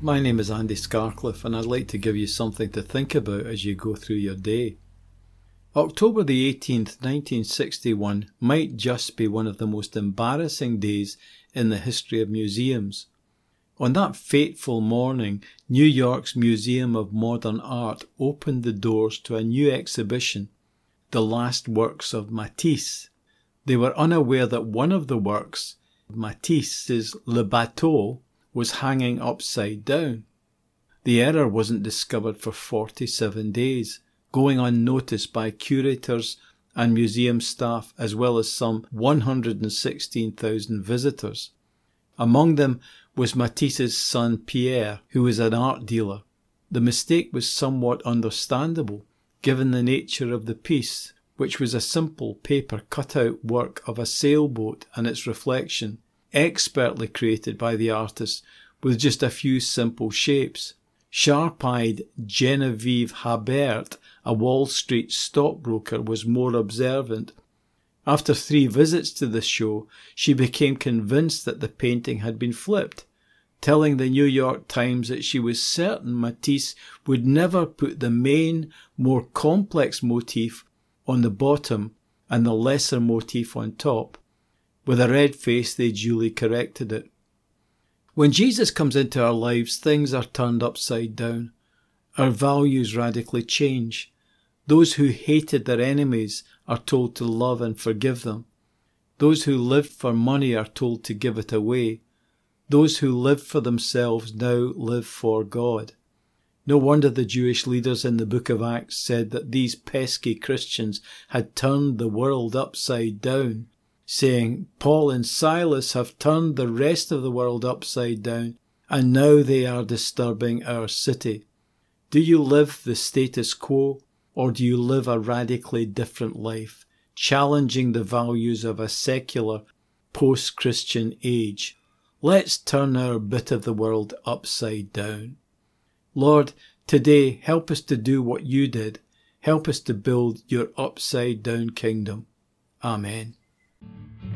My name is Andy Scarcliffe, and I'd like to give you something to think about as you go through your day. October the 18th, 1961 might just be one of the most embarrassing days in the history of museums. On that fateful morning, New York's Museum of Modern Art opened the doors to a new exhibition, The Last Works of Matisse. They were unaware that one of the works, Matisse's Le Bateau, was hanging upside down. The error wasn't discovered for 47 days, going unnoticed by curators and museum staff as well as some 116,000 visitors. Among them was Matisse's son Pierre, who was an art dealer. The mistake was somewhat understandable, given the nature of the piece, which was a simple paper cutout work of a sailboat and its reflection, expertly created by the artist with just a few simple shapes. Sharp-eyed Genevieve Habert, a Wall Street stockbroker, was more observant. After 3 visits to the show, she became convinced that the painting had been flipped, telling the New York Times that she was certain Matisse would never put the main, more complex motif on the bottom and the lesser motif on top. With a red face, they duly corrected it. When Jesus comes into our lives, things are turned upside down. Our values radically change. Those who hated their enemies are told to love and forgive them. Those who lived for money are told to give it away. Those who lived for themselves now live for God. No wonder the Jewish leaders in the book of Acts said that these pesky Christians had turned the world upside down, saying, Paul and Silas have turned the rest of the world upside down, and now they are disturbing our city. Do you live the status quo, or do you live a radically different life, challenging the values of a secular, post-Christian age? Let's turn our bit of the world upside down. Lord, today help us to do what you did. Help us to build your upside down kingdom. Amen.